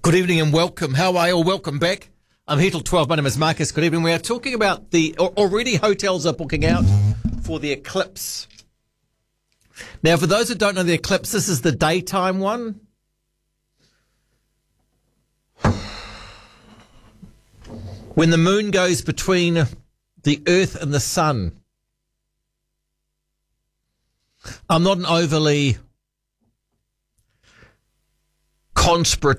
Good evening and welcome. How are you? Welcome back. I'm here till 12. My name is Marcus. Good evening. We are talking about already hotels are booking out for the eclipse. Now, for those that don't know the eclipse, this is the daytime one. When the moon goes between the earth and the sun. I'm not an overly conspiratorial